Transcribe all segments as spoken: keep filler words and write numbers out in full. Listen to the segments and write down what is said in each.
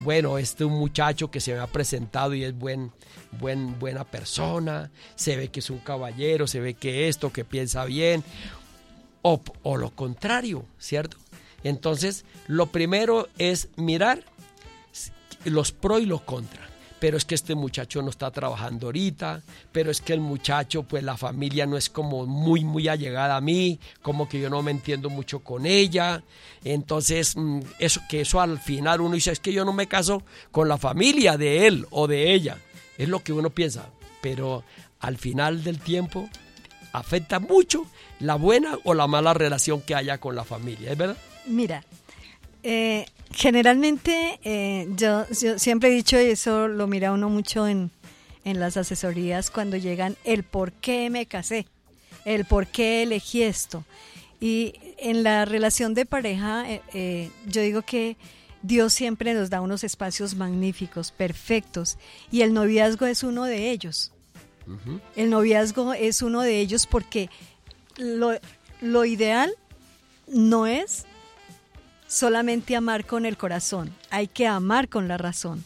bueno, este es un muchacho que se me ha presentado y es buen, buen, buena persona, se ve que es un caballero, se ve que esto, que piensa bien, o, o lo contrario, ¿cierto? Entonces, lo primero es mirar los pros y los contras. Pero es que este muchacho no está trabajando ahorita, pero es que el muchacho, pues la familia no es como muy, muy allegada a mí, como que yo no me entiendo mucho con ella. Entonces, eso, que eso al final uno dice, es que yo no me caso con la familia de él o de ella. Es lo que uno piensa, pero al final del tiempo afecta mucho la buena o la mala relación que haya con la familia, ¿es verdad? Mira, eh, generalmente eh, yo, yo siempre he dicho, y eso lo mira uno mucho en, en las asesorías cuando llegan, el por qué me casé, el por qué elegí esto. Y en la relación de pareja, eh, eh, yo digo que Dios siempre nos da unos espacios magníficos, perfectos, y el noviazgo es uno de ellos. Uh-huh. El noviazgo es uno de ellos porque lo, lo ideal no es solamente amar con el corazón, hay que amar con la razón.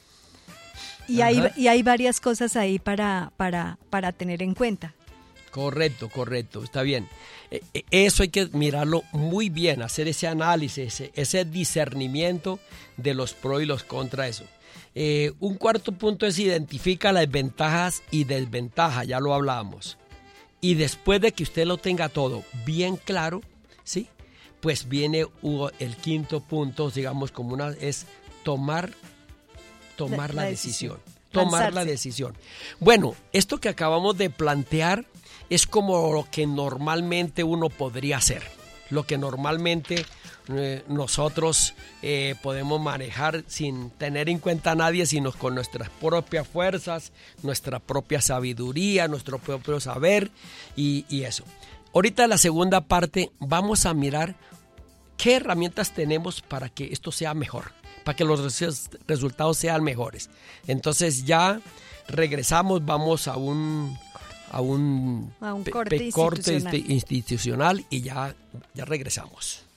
Y hay, y hay varias cosas ahí para, para, para tener en cuenta. Correcto, correcto, está bien. Eso hay que mirarlo muy bien, hacer ese análisis, ese, ese discernimiento de los pros y los contras, eso. Eh, un cuarto punto es identifica las ventajas y desventajas, ya lo hablamos. Y después de que usted lo tenga todo bien claro, ¿sí? Pues viene uh, el quinto punto, digamos, como una, es tomar, tomar la, la, la decisión. decisión. Tomar Lanzarse. la decisión. Bueno, esto que acabamos de plantear es como lo que normalmente uno podría hacer, lo que normalmente eh, nosotros eh, podemos manejar sin tener en cuenta a nadie, sino con nuestras propias fuerzas, nuestra propia sabiduría, nuestro propio saber y, y eso. Ahorita en la segunda parte vamos a mirar qué herramientas tenemos para que esto sea mejor, para que los res- resultados sean mejores. Entonces ya regresamos, vamos a un, a un, a un pe- corte, pe- corte institucional. institucional y ya, ya regresamos.